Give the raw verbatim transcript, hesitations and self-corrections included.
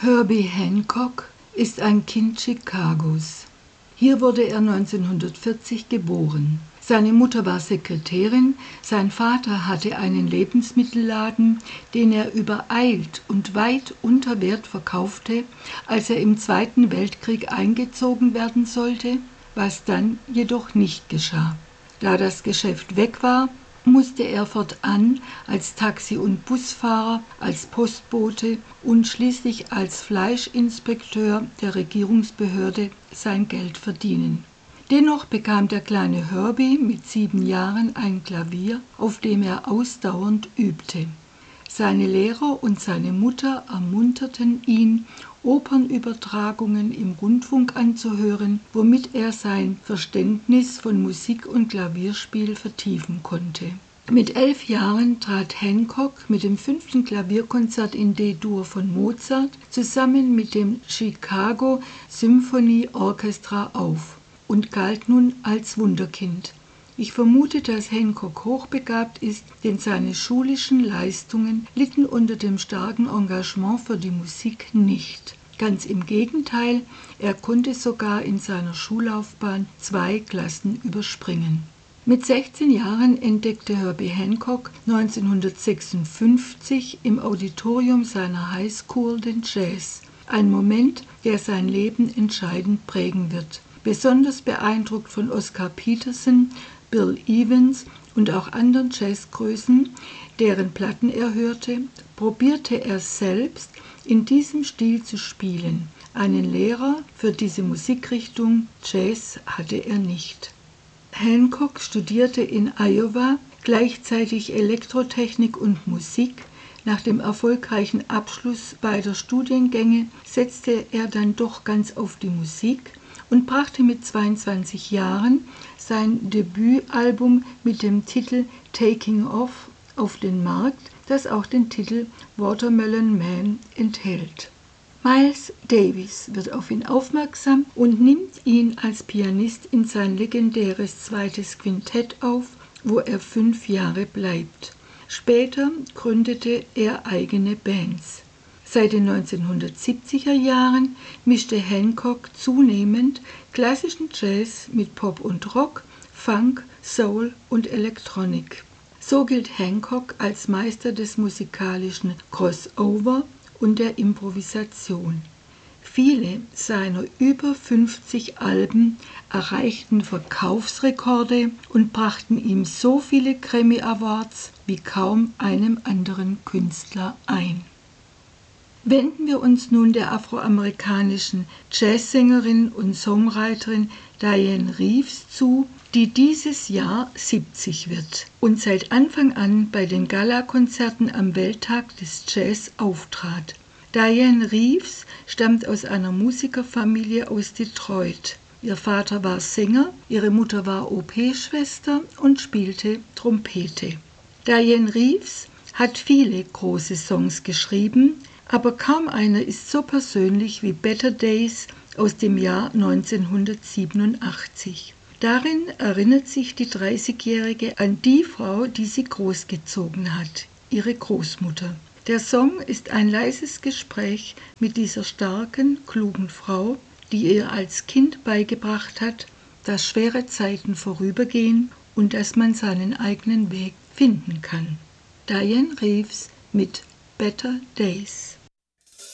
Herbie Hancock ist ein Kind Chicagos. Hier wurde er neunzehnhundertvierzig geboren. Seine Mutter war Sekretärin, sein Vater hatte einen Lebensmittelladen, den er übereilt und weit unter Wert verkaufte, als er im Zweiten Weltkrieg eingezogen werden sollte, was dann jedoch nicht geschah. Da das Geschäft weg war, musste er fortan als Taxi- und Busfahrer, als Postbote und schließlich als Fleischinspekteur der Regierungsbehörde sein Geld verdienen. Dennoch bekam der kleine Herbie mit sieben Jahren ein Klavier, auf dem er ausdauernd übte. Seine Lehrer und seine Mutter ermunterten ihn, Opernübertragungen im Rundfunk anzuhören, womit er sein Verständnis von Musik und Klavierspiel vertiefen konnte. Mit elf Jahren trat Hancock mit dem fünften Klavierkonzert in D-Dur von Mozart zusammen mit dem Chicago Symphony Orchestra auf und galt nun als Wunderkind. Ich vermute, dass Hancock hochbegabt ist, denn seine schulischen Leistungen litten unter dem starken Engagement für die Musik nicht. Ganz im Gegenteil, er konnte sogar in seiner Schullaufbahn zwei Klassen überspringen. Mit sechzehn Jahren entdeckte Herbie Hancock neunzehnhundertsechsundfünfzig im Auditorium seiner High School den Jazz, ein Moment, der sein Leben entscheidend prägen wird. Besonders beeindruckt von Oscar Peterson, Bill Evans und auch anderen Jazzgrößen, deren Platten er hörte, probierte er selbst in diesem Stil zu spielen. Einen Lehrer für diese Musikrichtung Jazz hatte er nicht. Hancock studierte in Iowa gleichzeitig Elektrotechnik und Musik. Nach dem erfolgreichen Abschluss beider Studiengänge setzte er dann doch ganz auf die Musik und brachte mit zweiundzwanzig Jahren sein Debütalbum mit dem Titel Taking Off auf den Markt, das auch den Titel Watermelon Man enthält. Miles Davis wird auf ihn aufmerksam und nimmt ihn als Pianist in sein legendäres zweites Quintett auf, wo er fünf Jahre bleibt. Später gründete er eigene Bands. Seit den neunzehnhundertsiebziger Jahren mischte Hancock zunehmend klassischen Jazz mit Pop und Rock, Funk, Soul und Elektronik. So gilt Hancock als Meister des musikalischen Crossover und der Improvisation. Viele seiner über fünfzig Alben erreichten Verkaufsrekorde und brachten ihm so viele Grammy Awards wie kaum einem anderen Künstler ein. Wenden wir uns nun der afroamerikanischen Jazzsängerin und Songwriterin Dianne Reeves zu, die dieses Jahr siebzig wird und seit Anfang an bei den Gala-Konzerten am Welttag des Jazz auftrat. Dianne Reeves stammt aus einer Musikerfamilie aus Detroit. Ihr Vater war Sänger, ihre Mutter war O P-Schwester und spielte Trompete. Dianne Reeves hat viele große Songs geschrieben, aber kaum einer ist so persönlich wie Better Days aus dem Jahr neunzehnhundertsiebenundachtzig. Darin erinnert sich die dreißigjährige an die Frau, die sie großgezogen hat, ihre Großmutter. Der Song ist ein leises Gespräch mit dieser starken, klugen Frau, die ihr als Kind beigebracht hat, dass schwere Zeiten vorübergehen und dass man seinen eigenen Weg finden kann. Dianne Reeves mit Better Days.